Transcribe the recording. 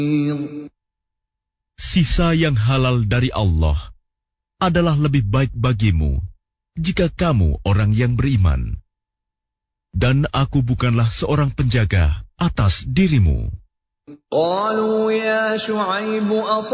Sisa yang halal dari Allah adalah lebih baik bagimu jika kamu orang yang beriman. Dan aku bukanlah seorang penjaga atas dirimu.